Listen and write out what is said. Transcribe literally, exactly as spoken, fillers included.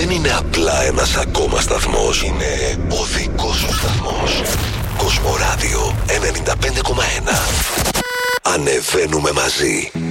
δεν είναι απλά ένας ακόμα σταθμός. Είναι ο δικός σου σταθμός. Κοσμοράδιο ενενήντα πέντε κόμμα ένα. Ανεβαίνουμε μαζί.